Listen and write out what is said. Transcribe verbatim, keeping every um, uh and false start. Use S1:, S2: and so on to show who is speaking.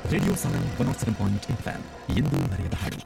S1: Radio ಸಾರನ್ one not seven point F M ಎಂದು ಮರೆಯದ ಹಾಡು.